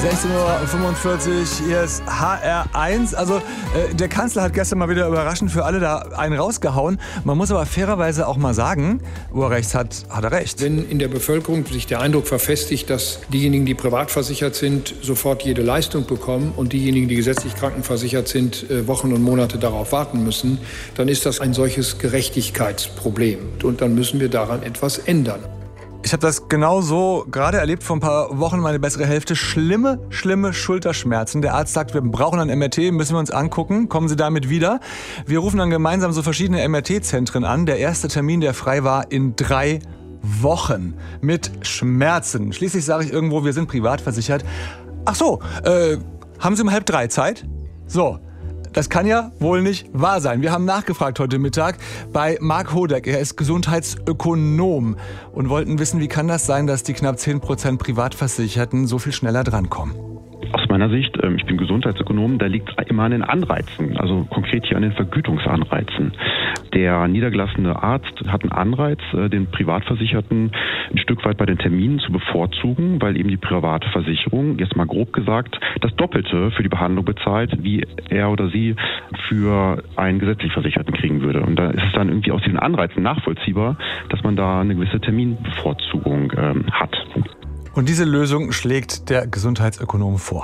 16:45 Uhr, hier ist HR1. Also der Kanzler hat gestern mal wieder überraschend für alle da einen rausgehauen. Man muss aber fairerweise auch mal sagen, wo er recht hat, hat er recht. Wenn in der Bevölkerung sich der Eindruck verfestigt, dass diejenigen, die privat versichert sind, sofort jede Leistung bekommen und diejenigen, die gesetzlich krankenversichert sind, Wochen und Monate darauf warten müssen, dann ist das ein solches Gerechtigkeitsproblem. Und dann müssen wir daran etwas ändern. Ich habe das genau so gerade erlebt vor ein paar Wochen, meine bessere Hälfte. Schlimme Schulterschmerzen. Der Arzt sagt, wir brauchen ein MRT, müssen wir uns angucken. Kommen Sie damit wieder? Wir rufen dann gemeinsam so verschiedene MRT-Zentren an. Der erste Termin, der frei war, in 3 Wochen. Mit Schmerzen. Schließlich sage ich irgendwo, wir sind privat versichert. Ach so, haben Sie um 2:30 Zeit? So. Das kann ja wohl nicht wahr sein. Wir haben nachgefragt heute Mittag bei Marc Hodeck. Er ist Gesundheitsökonom und wollten wissen, wie kann das sein, dass die knapp 10% Privatversicherten so viel schneller drankommen? Aus meiner Sicht, ich bin Gesundheitsökonom, da liegt es immer an den Anreizen, also konkret hier an den Vergütungsanreizen. Der niedergelassene Arzt hat einen Anreiz, den Privatversicherten ein Stück weit bei den Terminen zu bevorzugen, weil eben die private Versicherung, jetzt mal grob gesagt, das Doppelte für die Behandlung bezahlt, wie er oder sie für einen gesetzlich Versicherten kriegen würde. Und da ist es dann irgendwie aus diesen Anreizen nachvollziehbar, dass man da eine gewisse Terminbevorzugung hat. Und diese Lösung schlägt der Gesundheitsökonom vor.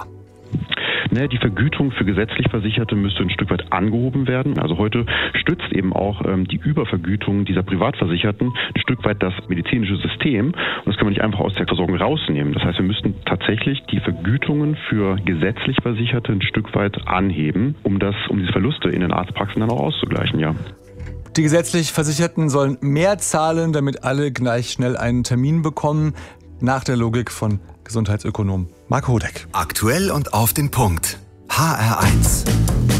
Die Vergütung für gesetzlich Versicherte müsste ein Stück weit angehoben werden. Also heute stützt eben auch die Übervergütung dieser Privatversicherten ein Stück weit das medizinische System. Und das kann man nicht einfach aus der Versorgung rausnehmen. Das heißt, wir müssten tatsächlich die Vergütungen für gesetzlich Versicherte ein Stück weit anheben, um diese Verluste in den Arztpraxen dann auch auszugleichen, ja. Die gesetzlich Versicherten sollen mehr zahlen, damit alle gleich schnell einen Termin bekommen. Nach der Logik von Gesundheitsökonom Marc Hodeck. Aktuell und auf den Punkt. HR1.